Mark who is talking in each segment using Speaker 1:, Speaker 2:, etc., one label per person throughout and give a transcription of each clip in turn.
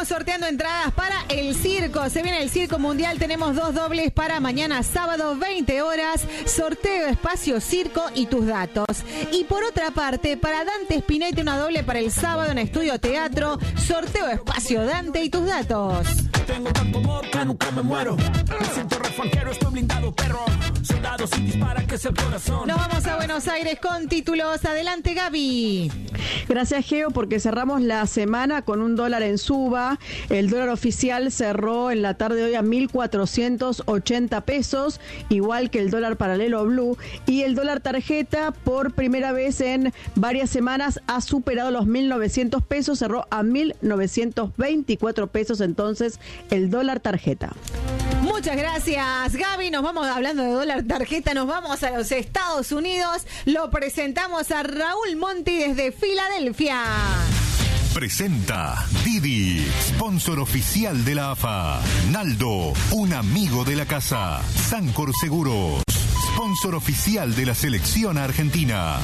Speaker 1: Estamos sorteando entradas para el circo. Se viene el Circo Mundial. Tenemos 2 dobles para mañana sábado, 20 horas. Sorteo espacio circo y tus datos. Y por otra parte, para Dante Spinetta, una doble para el sábado en Estudio Teatro. Sorteo espacio Dante y tus datos.
Speaker 2: Tengo tanto amor que nunca me muero. Me siento refanquero, estoy blindado, perro. Soldado sin dispara, que es el corazón.
Speaker 1: Nos vamos a Buenos Aires con títulos. Adelante, Gaby.
Speaker 3: Gracias, Geo, porque cerramos la semana con un dólar en suba. El dólar oficial cerró en la tarde de hoy a 1.480 pesos, igual que el dólar paralelo blue. Y el dólar tarjeta, por primera vez en varias semanas, ha superado los 1.900 pesos, cerró a 1.924 pesos entonces el dólar tarjeta.
Speaker 1: Muchas gracias, Gaby. Nos vamos, hablando de dólar tarjeta, nos vamos a los Estados Unidos. Lo presentamos a Raúl Monti desde Filadelfia.
Speaker 4: Presenta Didi, sponsor oficial de la AFA. Naldo, un amigo de la casa. Sancor Seguros, sponsor oficial de la selección argentina.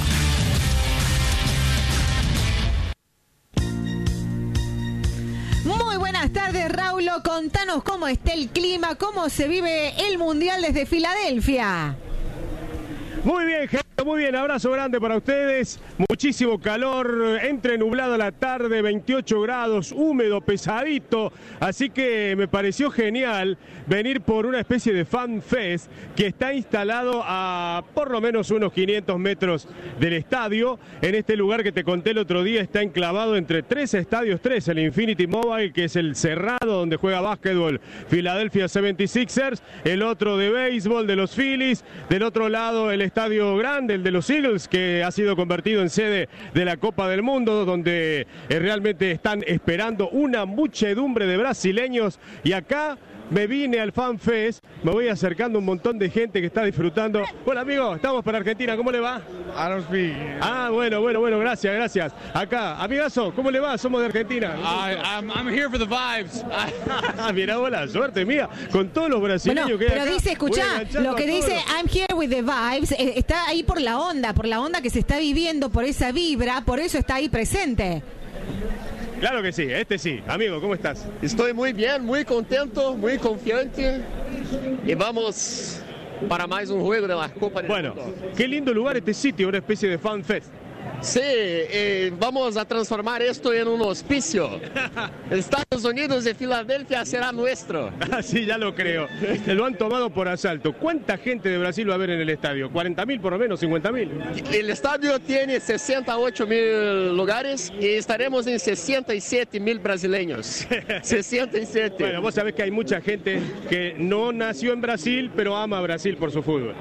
Speaker 1: Muy buenas tardes, Raúl. Contanos cómo está el clima, cómo se vive el Mundial desde Filadelfia.
Speaker 5: Muy bien, gente, muy bien, abrazo grande para ustedes, muchísimo calor, entre nublado la tarde, 28 grados, húmedo, pesadito, así que me pareció genial venir por una especie de fan fest que está instalado a por lo menos unos 500 metros del estadio. En este lugar que te conté el otro día está enclavado entre 3 estadios, el Infinity Mobile, que es el cerrado donde juega básquetbol Philadelphia 76ers, el otro de béisbol de los Phillies, del otro lado el estadio grande, el de los Eagles, que ha sido convertido en sede de la Copa del Mundo, donde realmente están esperando una muchedumbre de brasileños. Y acá me vine al Fan Fest, me voy acercando a un montón de gente que está disfrutando. Hola, amigo, estamos para Argentina, ¿cómo le va?
Speaker 6: I don't speak.
Speaker 5: Ah, bueno, gracias. Acá, amigazo, ¿cómo le va? Somos de Argentina.
Speaker 6: I'm here for the vibes.
Speaker 5: Mirá vos la suerte mía, con todos los brasileños
Speaker 1: bueno,
Speaker 5: que hay
Speaker 1: pero
Speaker 5: acá.
Speaker 1: dice, escuchá, lo que dice I'm here with the vibes, está ahí por la onda que se está viviendo, por esa vibra, por eso está ahí presente.
Speaker 5: Claro que sí, sí. Amigo, ¿cómo estás?
Speaker 6: Estoy muy bien, muy contento, muy confiante. Y vamos para más un juego de la Copa del Mundo.
Speaker 5: Bueno, qué lindo lugar este sitio, una especie de fan fest.
Speaker 6: Sí, vamos a transformar esto en un hospicio. Estados Unidos de Filadelfia será nuestro.
Speaker 5: Sí, ya lo creo. Se lo han tomado por asalto. ¿Cuánta gente de Brasil va a haber en el estadio? ¿40.000 por lo menos? ¿50.000?
Speaker 6: El estadio tiene 68.000 lugares y estaremos en 67.000 brasileños. 67.
Speaker 5: Bueno, vos sabés que hay mucha gente que no nació en Brasil, pero ama a Brasil por su fútbol.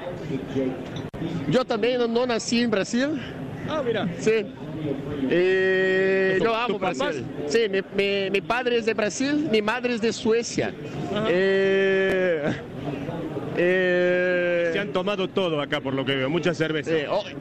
Speaker 6: Yo también no nací en Brasil.
Speaker 5: Ah, mira.
Speaker 6: Sí. Yo amo Brasil. Sí, mi padre es de Brasil, mi madre es de Suecia.
Speaker 5: Se han tomado todo acá, por lo que veo, mucha cerveza.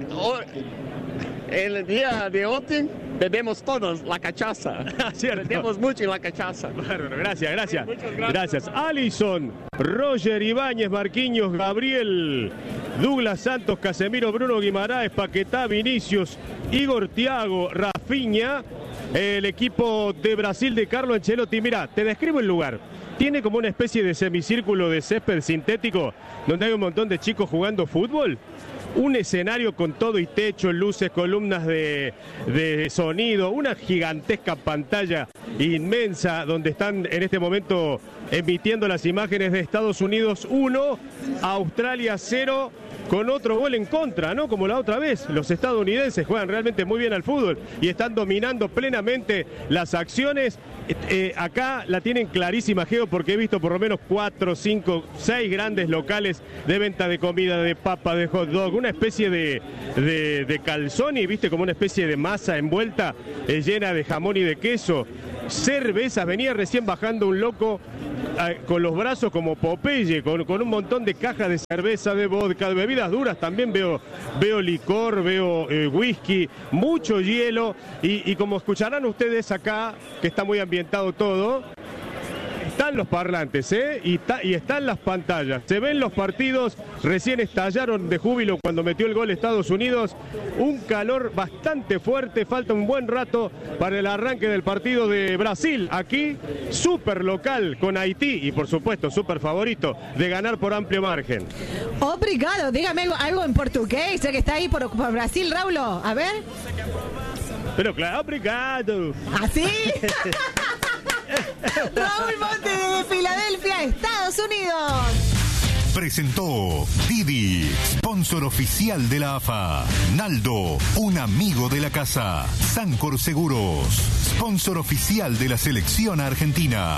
Speaker 6: El día de hoy bebemos todos la cachaza. Bebemos mucho en la cachaza.
Speaker 5: Bárbaro, gracias. Alisson, Roger Ibáñez, Marquinhos, Gabriel, Douglas Santos, Casemiro, Bruno Guimaraes, Paquetá, Vinicius, Igor Thiago, Rafinha, el equipo de Brasil de Carlo Ancelotti. Mirá, te describo el lugar. Tiene como una especie de semicírculo de césped sintético donde hay un montón de chicos jugando fútbol. Un escenario con todo y techo, luces, columnas de sonido, una gigantesca pantalla inmensa donde están en este momento emitiendo las imágenes de Estados Unidos 1, Australia 0, con otro gol en contra, ¿no? Como la otra vez. Los estadounidenses juegan realmente muy bien al fútbol y están dominando plenamente las acciones. Acá la tienen clarísima, Geo, porque he visto por lo menos 4, 5, 6 grandes locales de venta de comida, de papa, de hot dog, una especie de calzoni, ¿viste? Como una especie de masa envuelta llena de jamón y de queso. Cervezas, venía recién bajando un loco con los brazos como Popeye, con un montón de cajas de cerveza, de vodka, de bebidas duras. También veo licor, veo whisky, mucho hielo y como escucharán ustedes acá, que está muy ambientado todo, está están los parlantes, y están las pantallas. Se ven los partidos, recién estallaron de júbilo cuando metió el gol Estados Unidos. Un calor bastante fuerte, falta un buen rato para el arranque del partido de Brasil. Aquí, súper local con Haití y por supuesto súper favorito de ganar por amplio margen.
Speaker 1: Obrigado, dígame algo en portugués, ya que está ahí por Brasil, Raulo. A ver.
Speaker 5: Pero claro, obrigado.
Speaker 1: ¿Así? Raúl Monte de Filadelfia, Estados Unidos.
Speaker 4: Presentó Didi, sponsor oficial de la AFA. Naldo, un amigo de la casa. Sancor Seguros, sponsor oficial de la selección argentina.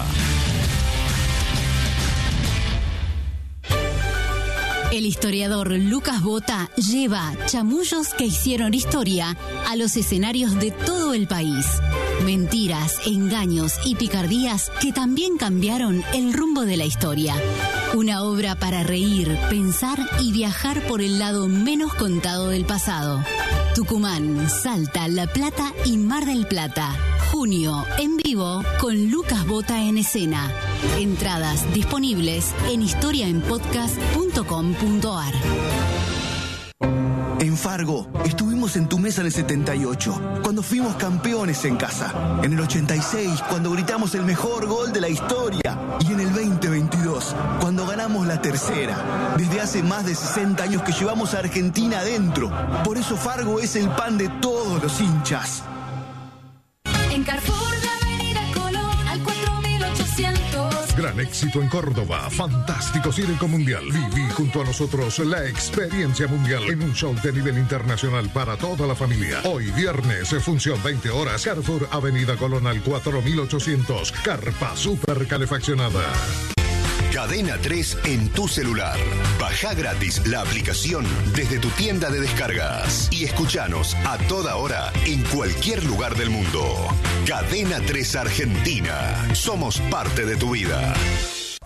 Speaker 7: El historiador Lucas Bota lleva chamullos que hicieron historia a los escenarios de todo el país. Mentiras, engaños y picardías que también cambiaron el rumbo de la historia. Una obra para reír, pensar y viajar por el lado menos contado del pasado. Tucumán, Salta, La Plata y Mar del Plata. Junio, en vivo, con Lucas Bota en escena. Entradas disponibles en historiaenpodcast.com.ar.
Speaker 8: En Fargo, estuvimos en tu mesa en el 78, cuando fuimos campeones en casa. En el 86, cuando gritamos el mejor gol de la historia. Y en el 2022, cuando ganamos la tercera. Desde hace más de 60 años que llevamos a Argentina adentro. Por eso Fargo es el pan de todos los hinchas.
Speaker 9: En Carrefour, la Avenida Colón, al 4800.
Speaker 10: Gran éxito en Córdoba, fantástico circo mundial. Viví junto a nosotros la experiencia mundial en un show de nivel internacional para toda la familia. Hoy viernes, función 20 horas, Carrefour, Avenida Colón al 4800. Carpa super calefaccionada.
Speaker 4: Cadena 3 en tu celular. Baja gratis la aplicación desde tu tienda de descargas y escuchanos a toda hora en cualquier lugar del mundo. Cadena 3 Argentina. Somos parte de tu vida.